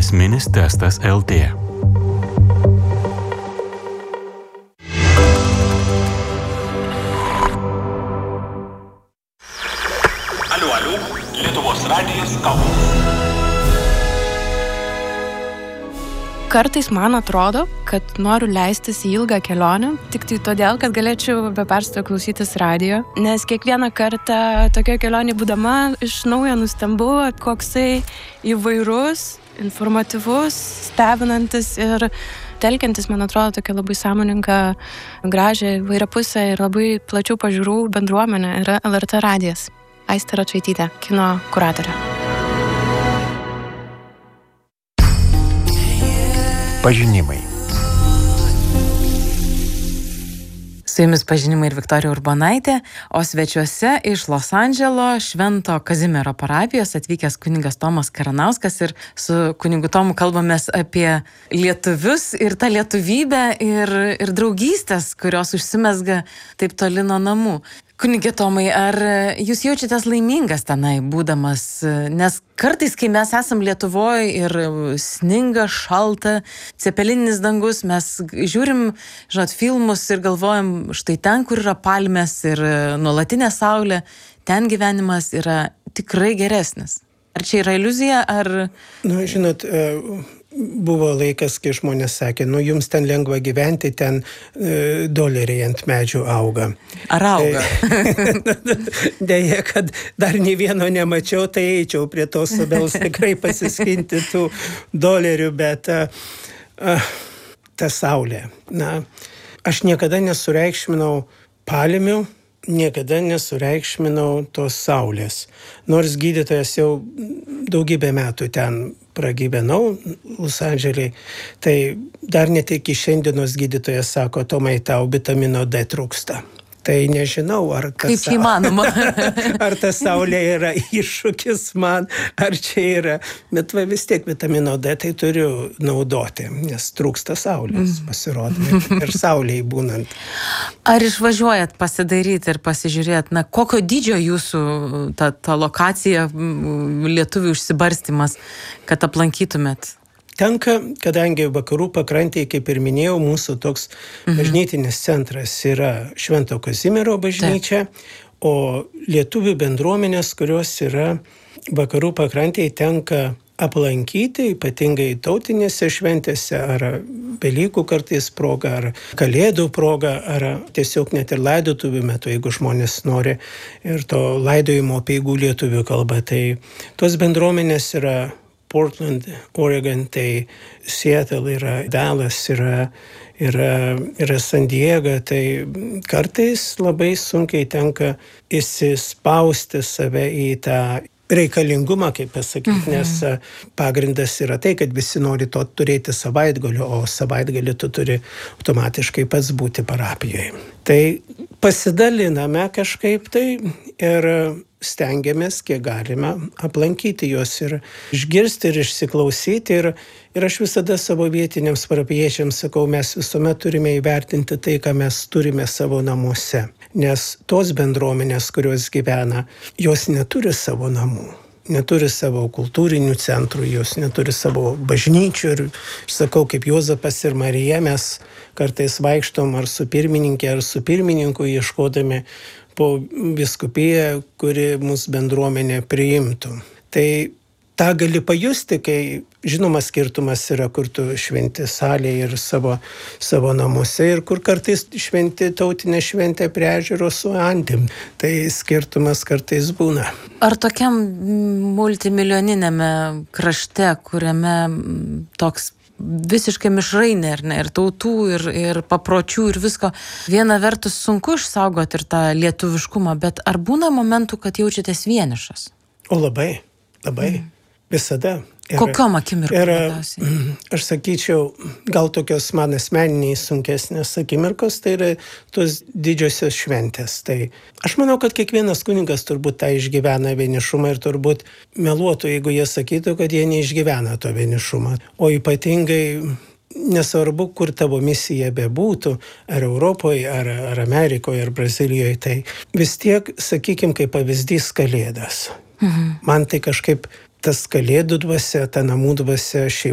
Esminis testas LT. Aliu, Lietuvos radijas Kaunas. Kartais man atrodo, kad noriu leistis į ilgą kelionę, tik tai todėl, kad galėčiau be perstojo klausytis radijo. Nes kiekvieną kartą tokio kelionė būdama iš naujo nustembu, koksai įvairus, informatyvus, stebinantis ir telkiantis, man atrodo, tokia labai sąmoninga, gražią, įvairiapusę ir labai plačių pažiūrų bendruomenė yra LRT radijas. Aistė Račaitytė, kino kuratorė. Pažinimai. Su jumis pažinimai ir Viktorija Urbonaitė, o svečiuose iš Los Andželo Švento Kazimiero parapijos atvykęs kunigas Tomas Karanauskas ir su kunigu Tomu kalbamės apie lietuvius ir tą lietuvybę ir draugystės, kurios užsimezga taip toli nuo namų. Kunige Tomai, ar jūs jaučiatės laimingas tenai būdamas? Nes kartais, kai mes esam Lietuvoje ir sninga, šalta, cepelininis dangus, mes žiūrim, filmus ir galvojam, štai ten, kur yra palmės ir nuolatinė saulė, ten gyvenimas yra tikrai geresnis. Ar čia yra iliuzija, ar... Buvo laikas, kai žmonės sakė, jums ten lengva gyventi, ten doleriai ant medžių auga. Ar auga? Deja, kad dar nei vieno nemačiau, tai eičiau prie tos obels tikrai pasiskinti tų dolerių, bet ta saulė. Aš niekada nesureikšminau palmių, niekada nesureikšminau tos saulės. Nors gydytojas jau daugybę metų ten pragyvenau Los Andželėje, tai dar net iki šiandienos gydytojas sako, Tomai, tau vitamino D trūksta. Tai nežinau, ar kaip įmanoma. Ar ta saulė yra iššūkis man, ar čia yra. Bet vis tiek vitamino D tai turiu naudoti, nes trūksta saulės, pasirodo, ir saulėje būnant. Ar išvažiuojat pasidaryti ir pasižiūrėt, kokio dydžio jūsų ta lokacija, lietuvių užsibarstymas, kad aplankytumėt? Tenka, kadangi vakarų pakrantėje, kaip ir minėjau, mūsų toks bažnytinis centras yra Švento Kazimiero bažnyčia, o lietuvių bendruomenės, kurios yra vakarų pakrantėje, tenka aplankyti, ypatingai tautinėse šventėse, ar Velykų kartais proga, ar Kalėdų proga, ar tiesiog net ir laidotuvių metu, jeigu žmonės nori ir to laidojimo apeigų lietuvių kalba. Tai tos bendruomenės yra Portland, Oregon, tai Seattle yra, Dallas yra San Diego, tai kartais labai sunkiai tenka įsispausti save į tą reikalingumą, kaip pasakyti, nes pagrindas yra tai, kad visi nori to turėti savaitgalio, o savaitgalį tu turi automatiškai pats būti parapijoje. Tai pasidaliname kažkaip tai ir stengiamės, kiek galime, aplankyti juos ir išgirsti ir išsiklausyti. Ir aš visada savo vietiniams parapijiečiams sakau, mes visuomet turime įvertinti tai, ką mes turime savo namuose. Nes tos bendruomenės, kurios gyvena, jos neturi savo namų. Neturi savo kultūrinių centrų, jos neturi savo bažnyčių. Ir sakau, kaip Juozapas ir Marija, mes kartais vaikštom ar su pirmininkė, ar su pirmininku, ieškodami po vyskupiją, kuri mūsų bendruomenė priimtų. Tai tą gali pajusti, kai žinoma skirtumas yra, kur tu šventi salėje ir savo namuose ir kur kartais šventi tautinę šventę prie ežero su antim. Tai skirtumas kartais būna. Ar tokiam multimilijoninėme krašte, kuriame toks visiškai mišrainė, ir tautų, ir papročių, ir visko. Viena vertus sunku išsaugoti ir tą lietuviškumą, bet ar būna momentų, kad jaučiatės vienišas? O labai. Visada. Kokiom akimirkom labiausiai? Aš sakyčiau, gal tokios man asmeniniai sunkesnės akimirkos, tai yra tos didžiosios šventės. Tai aš manau, kad kiekvienas kunigas turbūt tą išgyvena vienišumą ir turbūt meluotų, jeigu jie sakytų, kad jie neišgyvena to vienišumą. O ypatingai nesvarbu, kur tavo misija bebūtų, ar Europoje, ar Amerikoje, ar Brazilijoje, tai vis tiek, sakykim, kaip pavyzdys Kalėdas. Man tai kažkaip tas Kalėdų dvasia, ta namų dvasia,